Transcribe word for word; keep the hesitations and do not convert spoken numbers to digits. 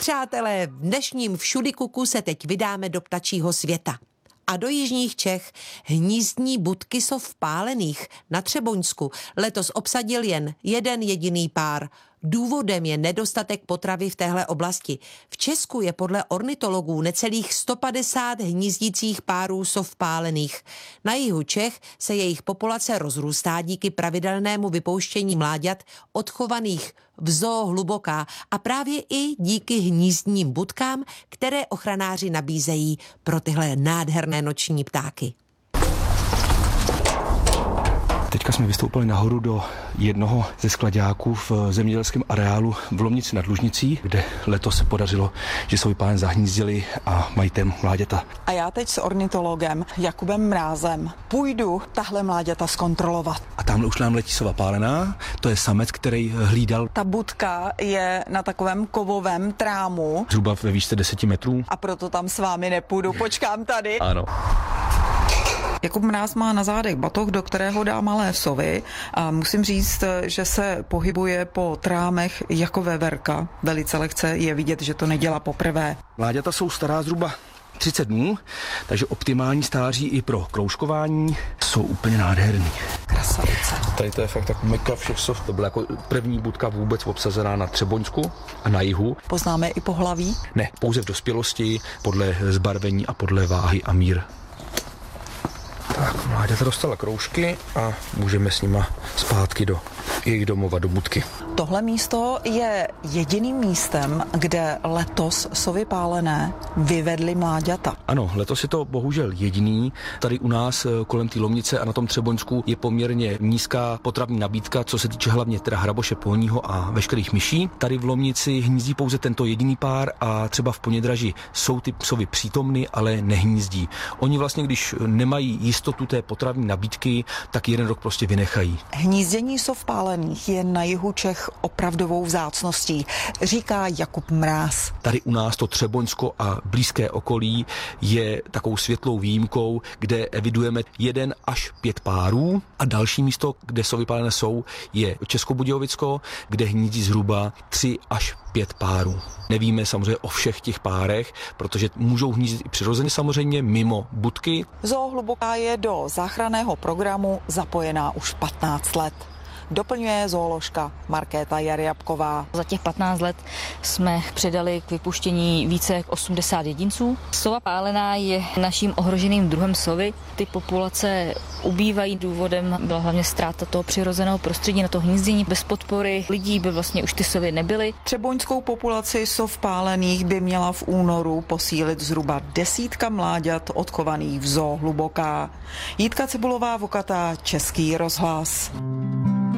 Přátelé, v dnešním Všudykuku se teď vydáme do ptačího světa. A do jižních Čech hnízdní budky sov pálených na Třeboňsku letos obsadil jen jeden jediný pár. Důvodem je nedostatek potravy v téhle oblasti. V Česku je podle ornitologů necelých sto padesát hnízdících párů sov pálených. Na jihu Čech se jejich populace rozrůstá díky pravidelnému vypouštění mláďat odchovaných v zoo Hluboká a právě i díky hnízdním budkám, které ochranáři nabízejí pro tyhle nádherné noční ptáky. Teďka jsme vystoupili nahoru do jednoho ze sklaďáků v zemědělském areálu v Lomnici nad Lužnicí, kde letos se podařilo, že svůj pán zahnízdili a mají tam mláďata. A já teď s ornitologem Jakubem Mrázem půjdu tahle mláďata zkontrolovat. A tamhle už nám letí sova pálená, to je samec, který hlídal. Ta budka je na takovém kovovém trámu. Zhruba ve výšce deseti metrů. A proto tam s vámi nepůjdu, počkám tady. Ano. Jakub Mráz má na zádech batoh, do kterého dá malé sovy a musím říct, že se pohybuje po trámech jako veverka. Velice lehce je vidět, že to nedělá poprvé. Mláďata jsou stará zhruba třicet dnů, takže optimální stáří i pro kroužkování, jsou úplně nádherný. Krasavice. Tady to je fakt tak meka všech sov. To byla jako první budka vůbec obsazená na Třeboňsku a na jihu. Poznáme i pohlaví? Ne, pouze v dospělosti, podle zbarvení a podle váhy a mír. Tak, mláďata dostala kroužky a můžeme s nima zpátky do jejich domova, do budky. Tohle místo je jediným místem, kde letos sovy pálené vyvedly mláďata. Ano, letos je to bohužel jediný. Tady u nás kolem té Lomnice a na tom Třeboňsku je poměrně nízká potravní nabídka, co se týče hlavně teda hraboše polního a veškerých myší. Tady v Lomnici hnízdí pouze tento jediný pár a třeba v Ponědraži jsou ty sovy přítomny, ale nehnízdí. Oni vlastně, když nemají jistotu té potravní nabídky, tak jeden rok prostě vynechají. Hnízdění sov pálených je na jihu Čech opravdovou vzácností, říká Jakub Mráz. Tady u nás to Třeboňsko a blízké okolí je takovou světlou výjimkou, kde evidujeme jeden až pět párů a další místo, kde sovy pálené jsou, je Českobudějovicko, kde hnízdí zhruba tři až pět párů. Nevíme samozřejmě o všech těch párech, protože můžou hnízdit i přirozeně samozřejmě mimo budky. Zoo Hluboká je do záchranného programu zapojená už patnáct let. Doplňuje zooložka Markéta Jarjabková. Za těch patnáct let jsme předali k vypuštění více jak osmdesát jedinců. Sova pálená je naším ohroženým druhem sovy. Ty populace ubývají, důvodem byla hlavně ztráta toho přirozeného prostředí na to hnízdění. Bez podpory lidí by vlastně už ty sovy nebyly. Třeboňskou populaci sov pálených by měla v únoru posílit zhruba desítka mláďat odchovaných v Zoo Hluboká. Jitka Cibulová, Vokatá, Český rozhlas.